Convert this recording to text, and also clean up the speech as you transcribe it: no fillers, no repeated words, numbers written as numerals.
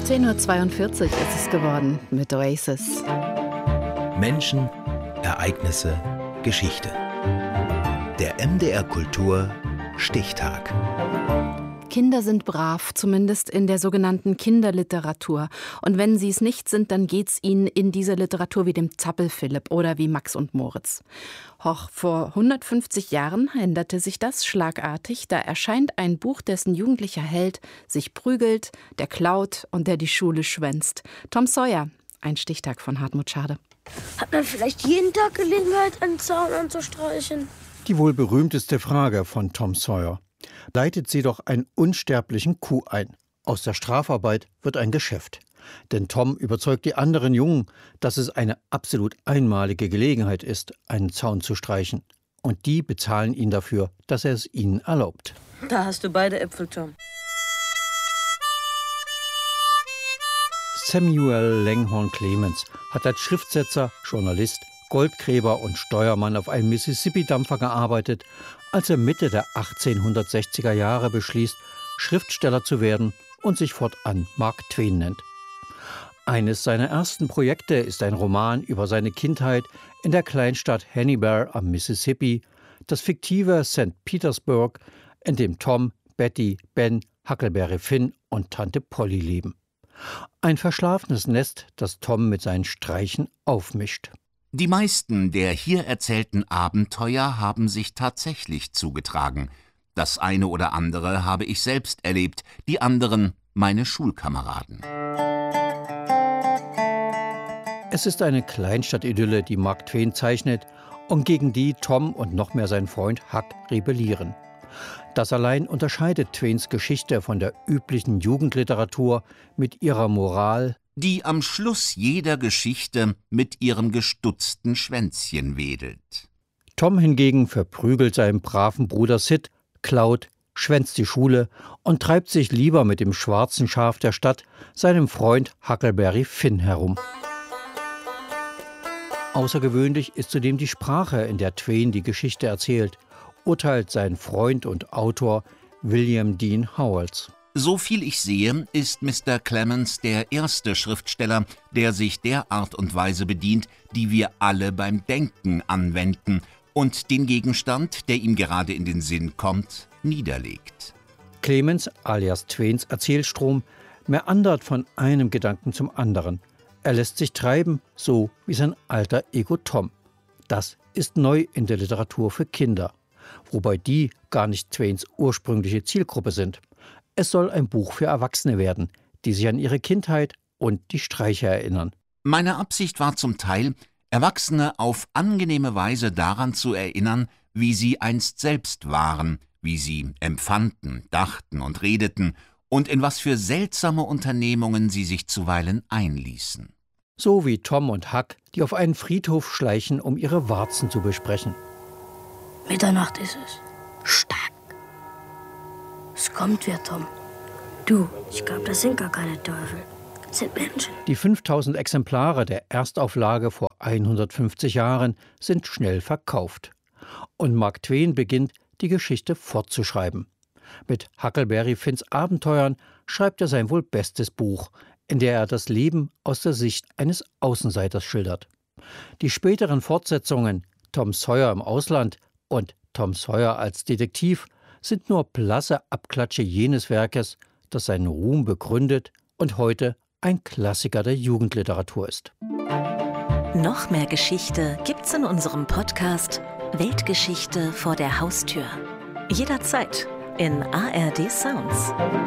10:42 Uhr ist es geworden mit Oasis. Menschen, Ereignisse, Geschichte. Der MDR Kultur Stichtag. Kinder sind brav, zumindest in der sogenannten Kinderliteratur. Und wenn sie es nicht sind, dann geht's ihnen in dieser Literatur wie dem Zappel-Philipp oder wie Max und Moritz. Hoch, vor 150 Jahren änderte sich das schlagartig. Da erscheint ein Buch, dessen jugendlicher Held sich prügelt, der klaut und der die Schule schwänzt. Tom Sawyer, ein Stichtag von Hartmut Schade. Hat man vielleicht jeden Tag Gelegenheit, einen Zaun anzustreichen? Die wohl berühmteste Frage von Tom Sawyer. Leitet sie doch einen unsterblichen Coup ein. Aus der Strafarbeit wird ein Geschäft. Denn Tom überzeugt die anderen Jungen, dass es eine absolut einmalige Gelegenheit ist, einen Zaun zu streichen. Und die bezahlen ihn dafür, dass er es ihnen erlaubt. Da hast du beide Äpfel, Tom. Samuel Langhorne Clemens hat als Schriftsetzer, Journalist, Goldgräber und Steuermann auf einem Mississippi-Dampfer gearbeitet, als er Mitte der 1860er Jahre beschließt, Schriftsteller zu werden und sich fortan Mark Twain nennt. Eines seiner ersten Projekte ist ein Roman über seine Kindheit in der Kleinstadt Hannibal am Mississippi, das fiktive St. Petersburg, in dem Tom, Betty, Ben, Huckleberry Finn und Tante Polly leben. Ein verschlafenes Nest, das Tom mit seinen Streichen aufmischt. Die meisten der hier erzählten Abenteuer haben sich tatsächlich zugetragen. Das eine oder andere habe ich selbst erlebt, die anderen meine Schulkameraden. Es ist eine Kleinstadt-Idylle, die Mark Twain zeichnet und gegen die Tom und noch mehr sein Freund Huck rebellieren. Das allein unterscheidet Twains Geschichte von der üblichen Jugendliteratur mit ihrer Moral, die am Schluss jeder Geschichte mit ihrem gestutzten Schwänzchen wedelt. Tom hingegen verprügelt seinen braven Bruder Sid, klaut, schwänzt die Schule und treibt sich lieber mit dem schwarzen Schaf der Stadt, seinem Freund Huckleberry Finn, herum. Außergewöhnlich ist zudem die Sprache, in der Twain die Geschichte erzählt, urteilt sein Freund und Autor William Dean Howells. So viel ich sehe, ist Mr. Clemens der erste Schriftsteller, der sich der Art und Weise bedient, die wir alle beim Denken anwenden und den Gegenstand, der ihm gerade in den Sinn kommt, niederlegt. Clemens, alias Twains Erzählstrom, meandert von einem Gedanken zum anderen. Er lässt sich treiben, so wie sein alter Ego Tom. Das ist neu in der Literatur für Kinder, wobei die gar nicht Twains ursprüngliche Zielgruppe sind. Es soll ein Buch für Erwachsene werden, die sich an ihre Kindheit und die Streiche erinnern. Meine Absicht war zum Teil, Erwachsene auf angenehme Weise daran zu erinnern, wie sie einst selbst waren, wie sie empfanden, dachten und redeten und in was für seltsame Unternehmungen sie sich zuweilen einließen. So wie Tom und Huck, die auf einen Friedhof schleichen, um ihre Warzen zu besprechen. Mitternacht ist es. Stark. Es kommt wer, Tom. Du, ich glaube, das sind gar keine Teufel. Das sind Menschen. Die 5000 Exemplare der Erstauflage vor 150 Jahren sind schnell verkauft. Und Mark Twain beginnt, die Geschichte fortzuschreiben. Mit Huckleberry Finns Abenteuern schreibt er sein wohl bestes Buch, in der er das Leben aus der Sicht eines Außenseiters schildert. Die späteren Fortsetzungen, Tom Sawyer im Ausland und Tom Sawyer als Detektiv, sind nur blasse Abklatsche jenes Werkes, das seinen Ruhm begründet und heute ein Klassiker der Jugendliteratur ist. Noch mehr Geschichte gibt's in unserem Podcast Weltgeschichte vor der Haustür. Jederzeit in ARD Sounds.